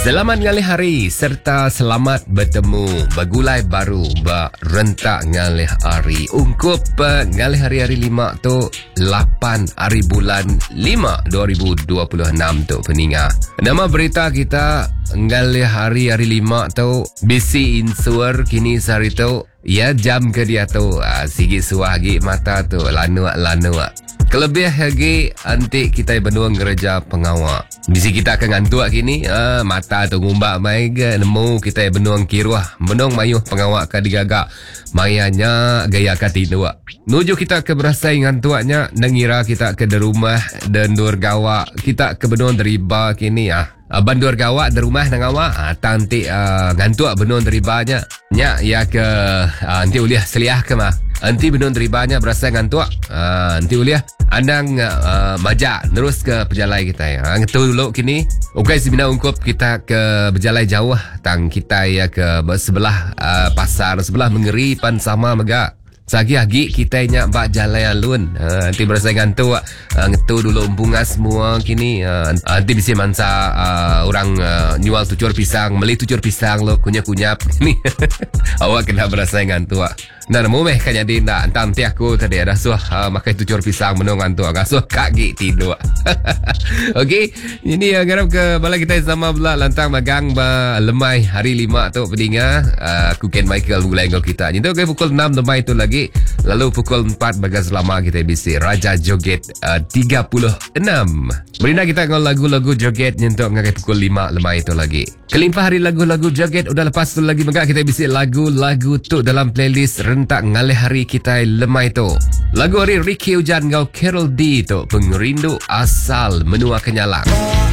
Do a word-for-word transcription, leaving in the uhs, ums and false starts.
Selamat ngalih hari serta selamat bertemu begulai baru berentak ngalih hari. Ungkup uh, ngalih hari-hari lima tu lapan hari bulan lima dua ribu dua puluh enam tu peninga. Nama berita kita ngalih hari-hari lima tu bisi insur kini sehari tu ya jam ke dia tu uh, sigi suagi mata tu lanu-lanu. Kelebih lagi antik kita benuang gereja pengawak. Bisi kita akan ngantuk kini ah, mata tu ngumbak mai ke nemu kita benuang kiruah benung mayuh pengawak ka digagak mayanya gaya ka tidur. Nuju kita ke berasai ngantuknya nengira kita ke di rumah dan dur gawak kita ke benuang deriba kini ah. Bandur gawak di rumah nang awak ah, tanti uh, ngantuk benuang deribanya nya ya ke uh, nanti uliah seliah ke mah anti benuang deribanya berasa ngantuk uh, nanti uliah andang uh, majak terus ke pejalai kita ya. Ngetu dulu kini ukai sibina ungkup kita ke berjalai jauh tang kita ya ke sebelah uh, pasar sebelah mengeri pan sama mega. Sagi-agi kita nya bak jalai alun. Uh, nanti berasa ngantuk uh, ngetu dulu bunga semua kini uh, nanti bisa mansa uh, orang uh, nyual tucur pisang, beli tucur pisang lo kunyap-kunyap ni. Awak kena berasa ngantuk. Nah, nemu meh kanya di nak nanti aku tadi ada suah uh, makai tucur pisang menung ngantuk ngasuh kaki tidur. Okey, ini uh, garap ke bala kita sama pula lantang magang ba lemai hari lima tu pedinga uh, aku Ken Michael mulai ngau kita. Jadi okay, pukul enam lemai tu lagi. Lalu pukul empat bagas lama kita bisi Raja Joget uh, tiga puluh enam. Berina kita ngau lagu-lagu joget nyentuk ngakai pukul lima lemai tu lagi. Kelimpah hari lagu-lagu joget udah lepas tu lagi maka kita bisi lagu-lagu tu dalam playlist rentak ngalih hari kita lemai tu. Lagu hari Ricky Hujan ngau Carol D tu pengerindu asal menua kenyalang.